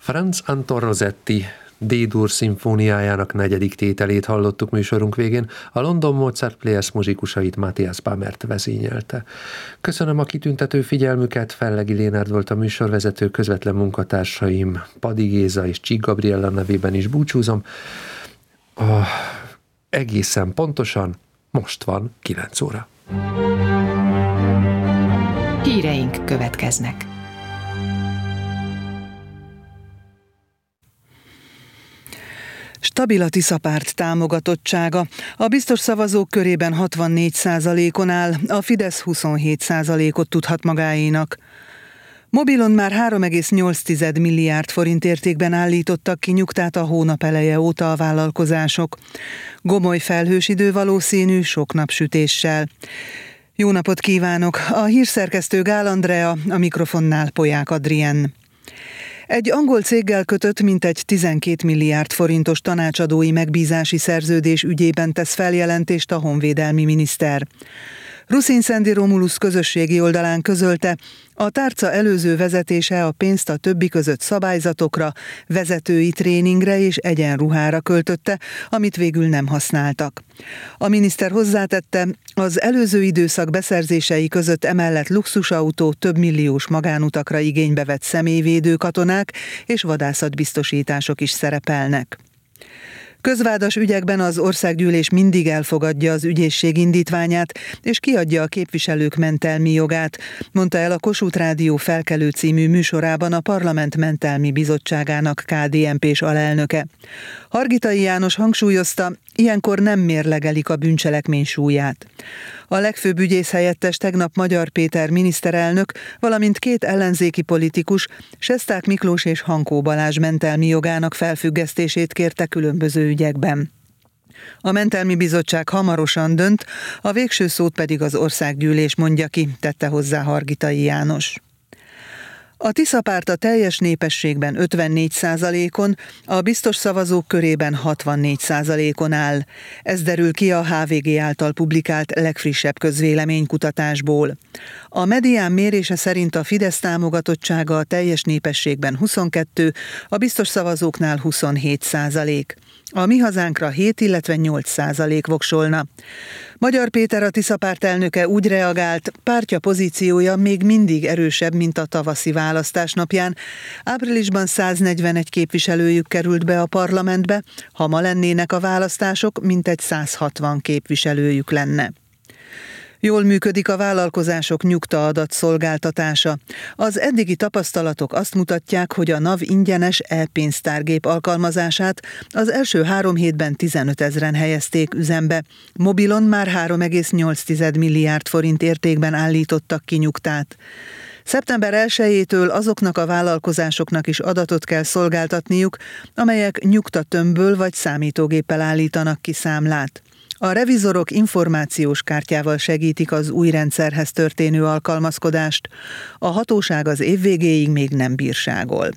Franz Anton Rosetti D-dur szimfóniájának 4. tételét hallottuk műsorunk végén, a London Mozart Players muzsikusait Matthias Bamert vezényelte. Köszönöm a kitüntető figyelmüket, Fellegi Lénárd volt a műsorvezető, közvetlen munkatársaim Padi Géza és Csík Gabriella nevében is búcsúzom. Egészen pontosan most van 9 óra. Híreink következnek. Stabil a Tiszapárt támogatottsága. A biztos szavazók körében 64%-on áll, a Fidesz 27%-ot tudhat magáénak. Mobilon már 3,8 milliárd forint értékben állítottak ki nyugtát a hónap eleje óta a vállalkozások. Gomoly felhős idő valószínű, sok napsütéssel. Jó napot kívánok! A hírszerkesztő Gál Andrea, a mikrofonnál Polyák Adrien. Egy angol céggel kötött mintegy 12 milliárd forintos tanácsadói megbízási szerződés ügyében tesz feljelentést a honvédelmi miniszter. Ruszin Szendi Romulus közösségi oldalán közölte, a tárca előző vezetése a pénzt a többi között szabályzatokra, vezetői tréningre és egyenruhára költötte, amit végül nem használtak. A miniszter hozzátette, az előző időszak beszerzései között emellett luxusautó, több milliós magánutakra igénybe vett személyvédő katonák és vadászatbiztosítások is szerepelnek. Közvádas ügyekben az országgyűlés mindig elfogadja az ügyészség indítványát, és kiadja a képviselők mentelmi jogát, mondta el a Kossuth Rádió Felkelő című műsorában a Parlament Mentelmi Bizottságának KDNP-s alelnöke. Hargitai János hangsúlyozta, ilyenkor nem mérlegelik a bűncselekmény súlyát. A legfőbb ügyészhelyettes tegnap Magyar Péter miniszterelnök, valamint 2 ellenzéki politikus, Sesták Miklós és Hankó Balázs mentelmi jogának felfüggesztését kérte különböző ügyekben. A mentelmi bizottság hamarosan dönt, a végső szót pedig az országgyűlés mondja ki, tette hozzá Hargitai János. A Tiszapárt a teljes népességben 54%-on, a biztos szavazók körében 64%-on áll. Ez derül ki a HVG által publikált legfrissebb közvéleménykutatásból. A medián mérése szerint a Fidesz támogatottsága a teljes népességben 22, a biztos szavazóknál 27%. A Mi Hazánkra 7, illetve 8% voksolna. Magyar Péter, a Tiszapárt elnöke úgy reagált, pártja pozíciója még mindig erősebb, mint a tavaszi választás napján. Áprilisban 141 képviselőjük került be a parlamentbe, ha ma lennének a választások, mintegy 160 képviselőjük lenne. Jól működik a vállalkozások nyugtaadat szolgáltatása. Az eddigi tapasztalatok azt mutatják, hogy a NAV ingyenes e-pénztárgép alkalmazását az első 3 hétben 15 000-en helyezték üzembe. Mobilon már 3,8 milliárd forint értékben állítottak ki nyugtát. Szeptember 1-től azoknak a vállalkozásoknak is adatot kell szolgáltatniuk, amelyek nyugtatömbből vagy számítógéppel állítanak ki számlát. A revizorok információs kártyával segítik az új rendszerhez történő alkalmazkodást. A hatóság az év végéig még nem bírságol.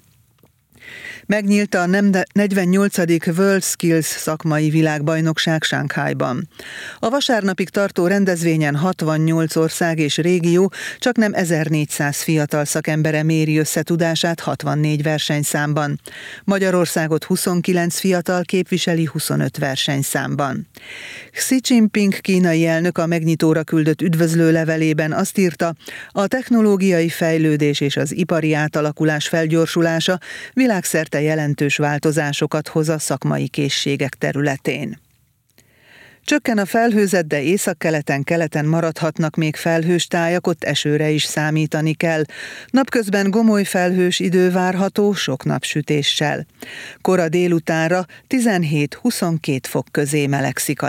Megnyílt a 48. World Skills szakmai világbajnokság Shanghaiban. A vasárnapig tartó rendezvényen 68 ország és régió csaknem 1400 fiatal szakembere méri összetudását 64 versenyszámban. Magyarországot 29 fiatal képviseli 25 versenyszámban. Xi Jinping kínai elnök a megnyitóra küldött üdvözlő levelében azt írta, a technológiai fejlődés és az ipari átalakulás felgyorsulása világszerte jelentős változásokat hoz a szakmai készségek területén. Csökken a felhőzet, de északkeleten-keleten maradhatnak még felhős tájak, ott esőre is számítani kell. Napközben gomoly felhős idő várható, sok napsütéssel. Kora délutánra 17-22 fok közé melegszik a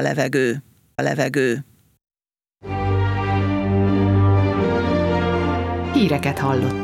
levegő. Híreket hallott.